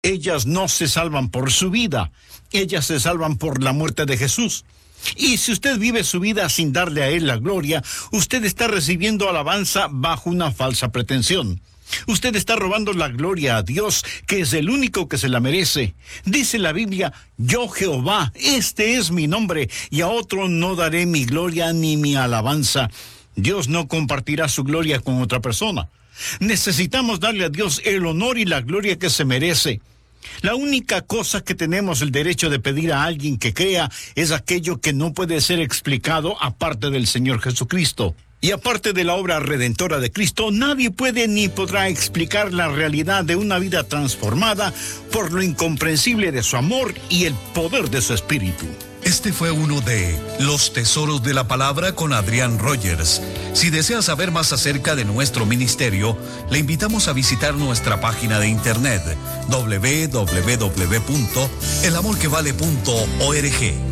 Ellas no se salvan por su vida, ellas se salvan por la muerte de Jesús. Y si usted vive su vida sin darle a Él la gloria, usted está recibiendo alabanza bajo una falsa pretensión. Usted está robando la gloria a Dios, que es el único que se la merece. Dice la Biblia: yo Jehová, este es mi nombre, y a otro no daré mi gloria ni mi alabanza. Dios no compartirá su gloria con otra persona. Necesitamos darle a Dios el honor y la gloria que se merece. La única cosa que tenemos el derecho de pedir a alguien que crea es aquello que no puede ser explicado aparte del Señor Jesucristo. Y aparte de la obra redentora de Cristo, nadie puede ni podrá explicar la realidad de una vida transformada por lo incomprensible de su amor y el poder de su espíritu. Este fue uno de Los Tesoros de la Palabra con Adrián Rogers. Si desea saber más acerca de nuestro ministerio, le invitamos a visitar nuestra página de internet www.elamorquevale.org.